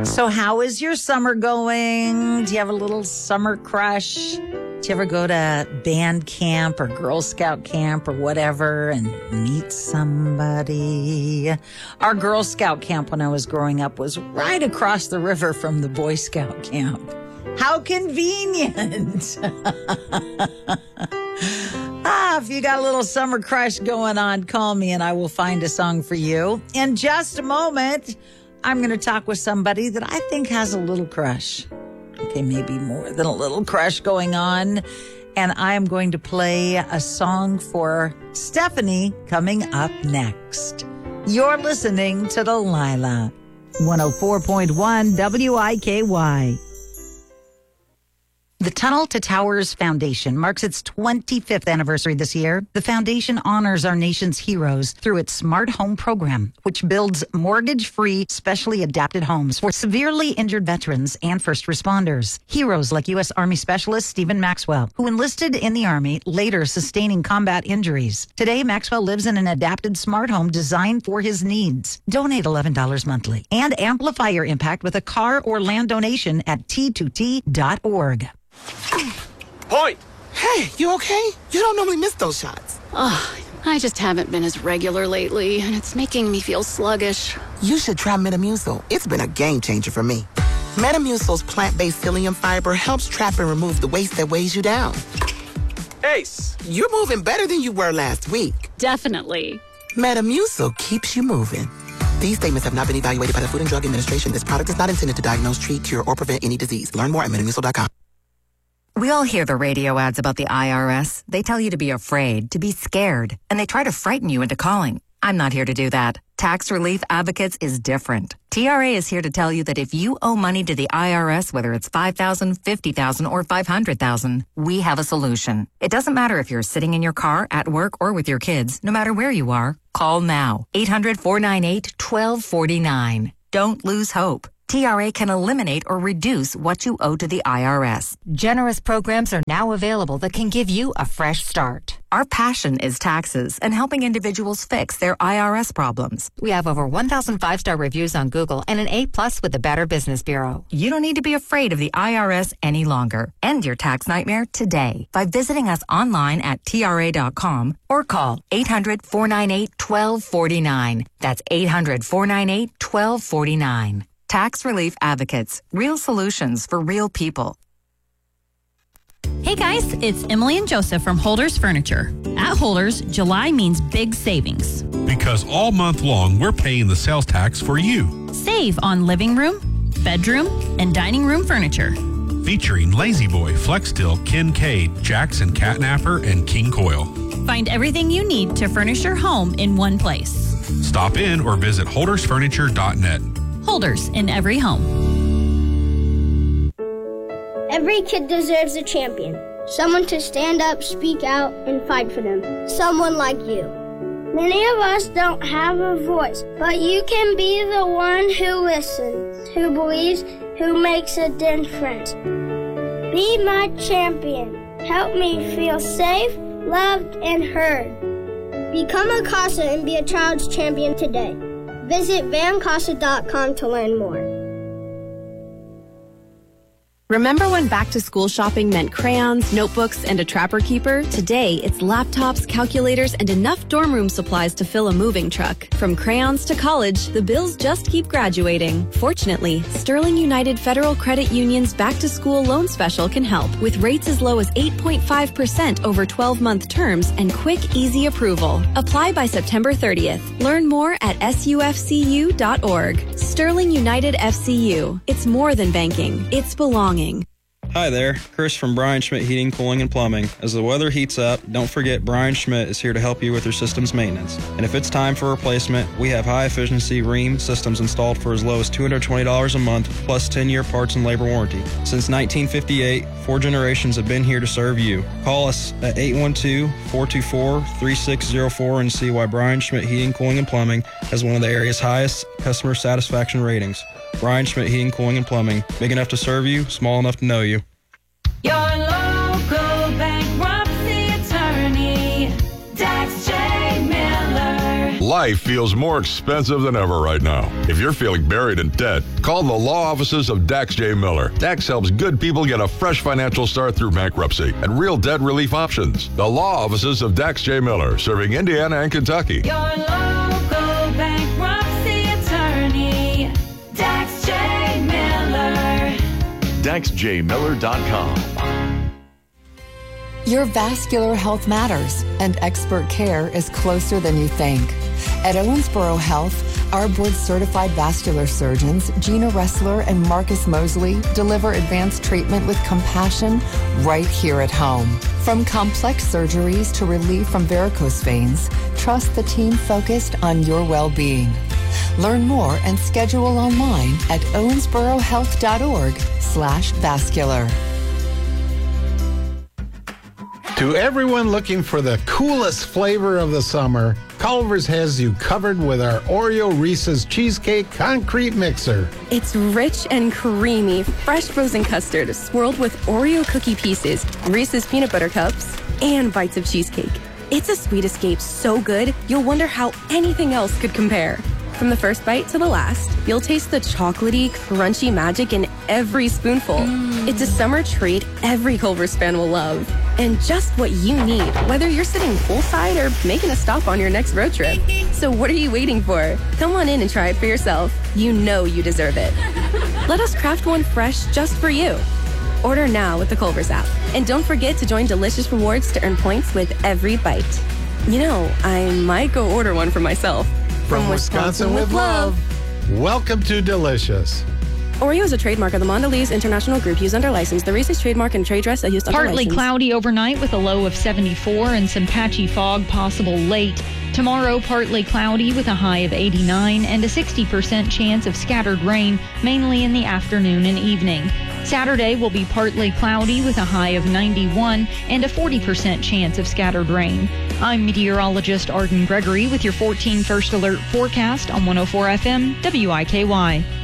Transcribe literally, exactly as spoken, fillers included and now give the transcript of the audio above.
So how is your summer going? Do you have a little summer crush? Do you ever go to band camp or Girl Scout camp or whatever and meet somebody? Our Girl Scout camp when I was growing up was right across the river from the Boy Scout camp. How convenient. Ah, if you got a little summer crush going on, call me and I will find a song for you. In just a moment, I'm going to talk with somebody that I think has a little crush. Okay, maybe more than a little crush going on. And I am going to play a song for Stephanie coming up next. You're listening to Delilah. one oh four point one W I K Y. The Tunnel to Towers Foundation marks its twenty-fifth anniversary this year. The foundation honors our nation's heroes through its Smart Home program, which builds mortgage-free, specially adapted homes for severely injured veterans and first responders. Heroes like U S Army Specialist Stephen Maxwell, who enlisted in the Army, later sustaining combat injuries. Today, Maxwell lives in an adapted smart home designed for his needs. Donate eleven dollars monthly and amplify your impact with a car or land donation at T two T dot org. Point! Hey, you okay? You don't normally miss those shots. Oh, I just haven't been as regular lately, and it's making me feel sluggish. You should try Metamucil. It's been a game changer for me. Metamucil's plant-based psyllium fiber helps trap and remove the waste that weighs you down. Ace! You're moving better than you were last week. Definitely. Metamucil keeps you moving. These statements have not been evaluated by the Food and Drug Administration. This product is not intended to diagnose, treat, cure, or prevent any disease. Learn more at metamucil dot com. We all hear the radio ads about the I R S. They tell you to be afraid, to be scared, and they try to frighten you into calling. I'm not here to do that. Tax Relief Advocates is different. T R A is here to tell you that if you owe money to the I R S, whether it's five thousand dollars, fifty thousand dollars, or five hundred thousand dollars, we have a solution. It doesn't matter if you're sitting in your car, at work, or with your kids. No matter where you are, call now. eight hundred, four nine eight, one two four nine. Don't lose hope. T R A can eliminate or reduce what you owe to the I R S. Generous programs are now available that can give you a fresh start. Our passion is taxes and helping individuals fix their I R S problems. We have over one thousand five-star reviews on Google and an A plus with the Better Business Bureau. You don't need to be afraid of the I R S any longer. End your tax nightmare today by visiting us online at T R A dot com or call eight hundred, four nine eight, one two four nine. That's eight hundred, four nine eight, one two four nine. Tax Relief Advocates. Real solutions for real people. Hey guys, it's Emily and Joseph from Holders Furniture. At Holders, July means big savings. Because all month long, we're paying the sales tax for you. Save on living room, bedroom, and dining room furniture. Featuring Lazy Boy, Flex Steel, Kincaid, Jackson Catnapper, and King Coil. Find everything you need to furnish your home in one place. Stop in or visit holders furniture dot net. Holders in every home. Every kid deserves a champion. Someone to stand up, speak out, and fight for them. Someone like you. Many of us don't have a voice, but you can be the one who listens, who believes, who makes a difference. Be my champion. Help me feel safe, loved, and heard. Become a CASA and be a child's champion today. Visit van casa dot com to learn more. Remember when back-to-school shopping meant crayons, notebooks, and a Trapper Keeper? Today, it's laptops, calculators, and enough dorm room supplies to fill a moving truck. From crayons to college, the bills just keep graduating. Fortunately, Sterling United Federal Credit Union's back-to-school loan special can help, with rates as low as eight point five percent over twelve-month terms and quick, easy approval. Apply by September thirtieth. Learn more at S U F C U dot org. Sterling United F C U. It's more than banking. It's belonging. Hi there, Chris from Brian Schmidt Heating, Cooling, and Plumbing. As the weather heats up, don't forget Brian Schmidt is here to help you with your system's maintenance. And if it's time for replacement, we have high-efficiency Rheem systems installed for as low as two hundred twenty dollars a month, plus ten-year parts and labor warranty. Since nineteen fifty-eight, four generations have been here to serve you. Call us at eight one two, four two four, three six zero four and see why Brian Schmidt Heating, Cooling, and Plumbing has one of the area's highest customer satisfaction ratings. Brian Schmidt Heating, Cooling, and Plumbing. Big enough to serve you, small enough to know you. Your local bankruptcy attorney, Dax J. Miller. Life feels more expensive than ever right now. If you're feeling buried in debt, call the law offices of Dax J. Miller. Dax helps good people get a fresh financial start through bankruptcy and real debt relief options. The law offices of Dax J. Miller, serving Indiana and Kentucky. Your local bankruptcy attorney, Dax J. Miller. Dax J Miller dot com. Your vascular health matters, and expert care is closer than you think. At Owensboro Health, our board-certified vascular surgeons, Gina Ressler and Marcus Mosley, deliver advanced treatment with compassion right here at home. From complex surgeries to relief from varicose veins, trust the team focused on your well-being. Learn more and schedule online at owensborohealth.org slash vascular. To everyone looking for the coolest flavor of the summer, Culver's has you covered with our Oreo Reese's Cheesecake Concrete Mixer. It's rich and creamy, fresh frozen custard swirled with Oreo cookie pieces, Reese's peanut butter cups, and bites of cheesecake. It's a sweet escape so good, you'll wonder how anything else could compare. From the first bite to the last, you'll taste the chocolatey, crunchy magic in every spoonful. Mm. It's a summer treat every Culver's fan will love. And just what you need, whether you're sitting poolside or making a stop on your next road trip. So what are you waiting for? Come on in and try it for yourself. You know you deserve it. Let us craft one fresh just for you. Order now with the Culver's app. And don't forget to join Delicious Rewards to earn points with every bite. You know, I might go order one for myself. From, From Wisconsin, Wisconsin with love. love. Welcome to Delicious. Oreo is a trademark of the Mondelez International Group used under license. The Reese's trademark and trade dress are used under Partly license. Cloudy overnight with a low of seventy-four and some patchy fog possible late. Tomorrow, partly cloudy with a high of eighty-nine and a sixty percent chance of scattered rain, mainly in the afternoon and evening. Saturday will be partly cloudy with a high of ninety-one and a forty percent chance of scattered rain. I'm meteorologist Arden Gregory with your fourteen First Alert forecast on one oh four F M W I K Y.